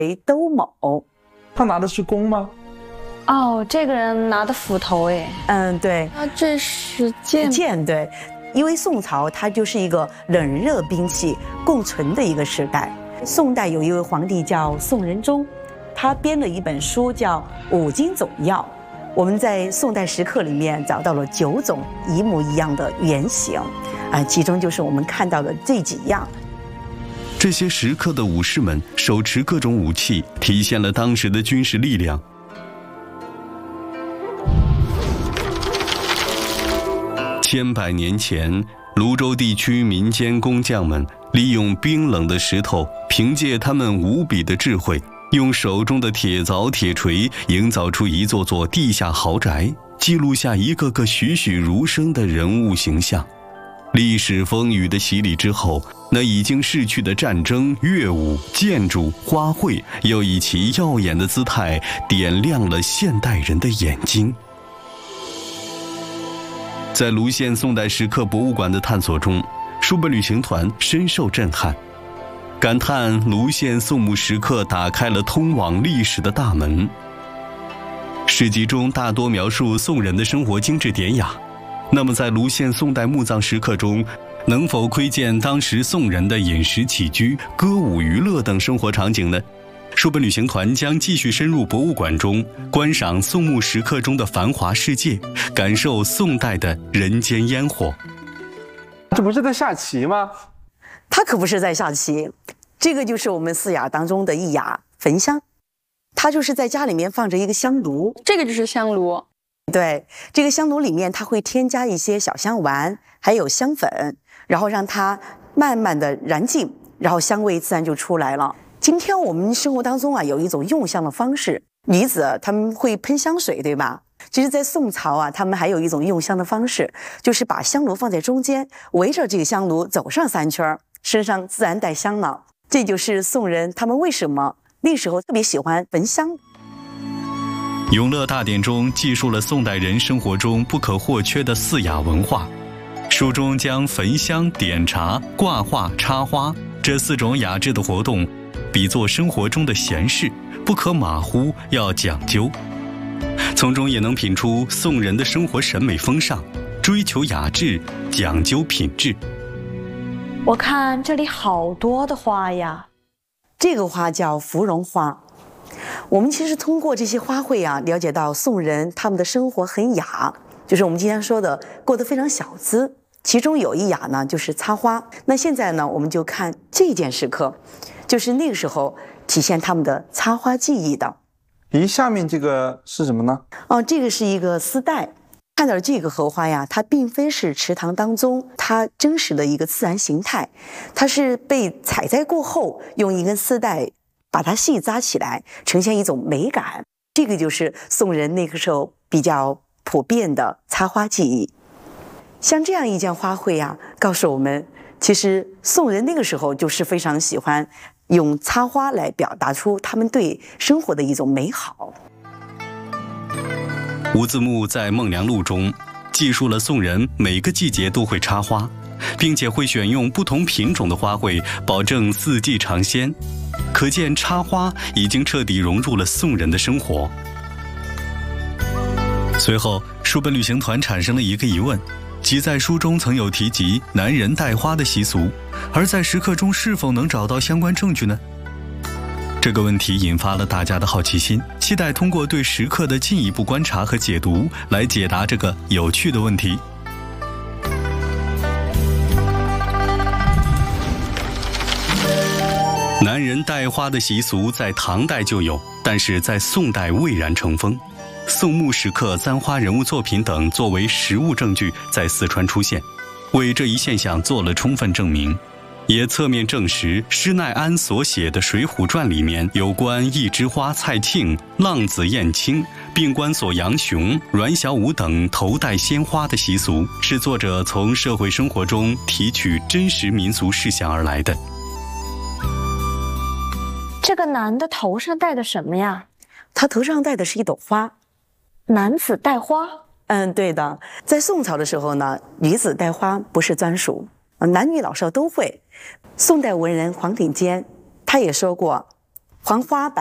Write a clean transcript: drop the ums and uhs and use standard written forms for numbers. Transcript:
为兜鍪。 他拿的是弓吗？ 哦，这个人拿的斧头哎。 对。 啊，这是剑。 剑，对。因为宋朝它就是一个冷热兵器共存的一个时代。宋代有一位皇帝叫宋仁宗，他编了一本书叫《五经总要》。我们在宋代石刻里面找到了9种一模一样的原型，其中就是我们看到的这几样。 这些石刻的武士们手持各种武器，体现了当时的军事力量。千百年前，泸州地区民间工匠们利用冰冷的石头，凭借他们无比的智慧，用手中的铁凿铁锤营造出一座座地下豪宅，记录下一个个栩栩如生的人物形象。历史风雨的洗礼之后，那已经逝去的战争、乐舞、建筑、花卉，又以其耀眼的姿态点亮了现代人的眼睛。在泸县宋代石刻博物馆的探索中，书本旅行团深受震撼，感叹泸县宋墓石刻打开了通往历史的大门。史籍中大多描述宋人的生活精致典雅，那么在泸县宋代墓葬石刻中，能否窥见当时宋人的饮食起居、歌舞娱乐等生活场景呢？书本旅行团将继续深入博物馆中，观赏宋墓石刻中的繁华世界，感受宋代的人间烟火。 这不是在下棋吗？ 他可不是在下棋，这个就是我们4雅当中的一雅焚香，它就是在家里面放着一个香炉。 这个就是香炉。 对，这个香炉里面它会添加一些小香丸，还有香粉，然后让它慢慢的燃尽，然后香味自然就出来了。今天我们生活当中有一种用香的方式，女子她们会喷香水，对吧？其实在宋朝他们还有一种用香的方式，就是把香炉放在中间，围着这个香炉走上3圈，身上自然带香了。这就是宋人他们为什么那时候特别喜欢焚香。 《永乐大典》中记述了宋代人生活中不可或缺的4雅文化。书中将焚香、点茶、挂画、插花这4种雅致的活动比作生活中的闲事，不可马虎，要讲究。从中也能品出宋人的生活审美风尚，追求雅致，讲究品质。 我看这里好多的花呀。 这个花叫芙蓉花。我们其实通过这些花卉了解到宋人他们的生活很雅，就是我们今天说的过得非常小资。其中有一雅呢，就是插花。那现在呢，我们就看这件石刻，就是那个时候体现他们的插花技艺的。 咦，下面这个是什么呢？ 这个是一个丝带。看到这个荷花它并非是池塘当中它真实的一个自然形态，它是被采摘过后，用一根丝带把它细扎起来，呈现一种美感。这个就是宋人那个时候比较普遍的插花技艺。像这样一件花卉告诉我们，其实宋人那个时候就是非常喜欢用插花来表达出他们对生活的一种美好。 吴自牧在《孟良录》中记述了宋人每个季节都会插花，并且会选用不同品种的花卉，保证4季常鲜。可见插花已经彻底融入了宋人的生活。随后，书本旅行团产生了一个疑问，即在书中曾有提及男人戴花的习俗，而在石刻中是否能找到相关证据呢？这个问题引发了大家的好奇心，期待通过对石刻的进一步观察和解读，来解答这个有趣的问题。男人戴花的习俗在唐代就有，但是在宋代蔚然成风。宋墓石刻、簪花人物作品等作为实物证据在四川出现，为这一现象做了充分证明，也侧面证实施耐庵所写的《水浒传》里面有关一枝花蔡庆、浪子燕青、并关索杨雄、阮小五等头戴鲜花的习俗，是作者从社会生活中提取真实民俗事项而来的。 这个男的头上戴的什么呀？ 他头上戴的是一朵花。 男子戴花？ 对的。在宋朝的时候呢，女子戴花不是专属，男女老少都会。宋代文人黄庭坚他也说过， 黄花